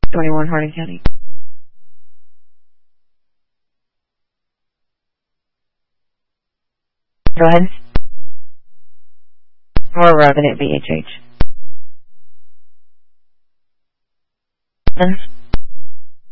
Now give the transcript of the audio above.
21 Harding County. Go ahead. We're rubbing at BHH.